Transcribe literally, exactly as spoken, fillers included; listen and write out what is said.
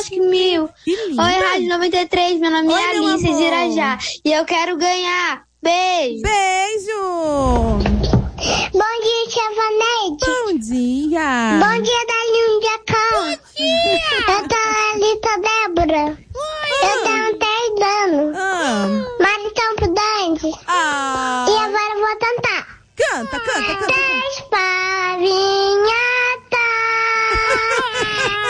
mil. Oi, Rádio noventa e três, meu nome Oi, é Alice de Irajá. E eu quero ganhar. Beijo. Beijo. Bom dia, tia Vaneide. Bom dia. Bom dia, Dalinho Jacão. Bom dia. Eu tô a Alita Débora. Ah. Eu tenho três anos. Ah. Maritão Prudente. Ah. E agora eu vou cantar. Canta, canta, canta.